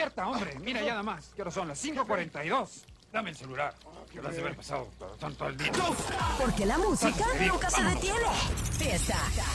despierta, hombre. Mira, ya nada más. ¿Qué hora son? Las 5:42. Dame el celular. Que lo has de haber pasado todo el día. Porque la música nunca se detiene. Fiesta.